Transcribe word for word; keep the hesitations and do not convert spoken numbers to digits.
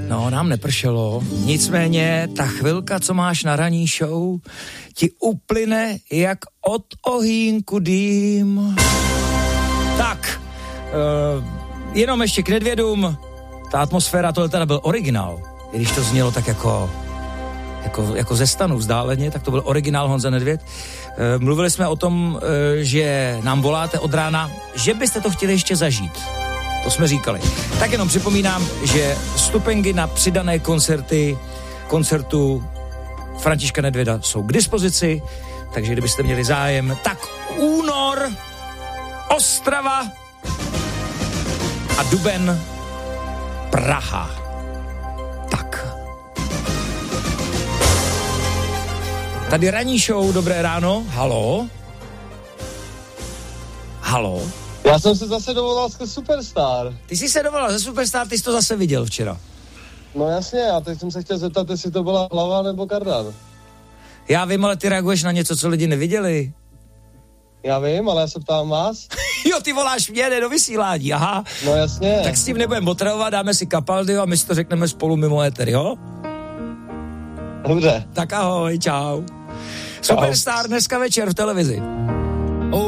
No, nám nepršelo. Nicméně ta chvilka, co máš na ranní show, ti uplyne jak od ohýnku dým. Tak, uh, jenom ještě k Nedvědům. Ta atmosféra, tohle teda byl originál. I když to znělo tak jako, jako, jako ze stanu vzdáleně, tak to byl originál Honza Nedvěd. Uh, mluvili jsme o tom, uh, že nám voláte od rána, že byste to chtěli ještě zažít. To jsme říkali. Tak jenom připomínám, že stupenky na přidané koncerty koncertu Františka Nedvěda jsou k dispozici, takže kdybyste měli zájem, tak únor, Ostrava a duben, Praha. Tak. Tady ranní show, dobré ráno, halo? Halo? Já jsem se zase dovolal skrz Superstar. Ty jsi se dovolal ze Superstar, ty jsi to zase viděl včera. No jasně, já teď jsem se chtěl zeptat, jestli to byla hlava nebo kardan. Já vím, ale ty reaguješ na něco, co lidi neviděli. Já vím, ale já se ptám vás. Jo, ty voláš mě, ne do vysílání, aha. No jasně. Tak s tím nebudeme otravovat, dáme si Capaldi a my si to řekneme spolu mimo éter, jo? Dobře. Tak ahoj, čau. Superstar dneska večer v televizi.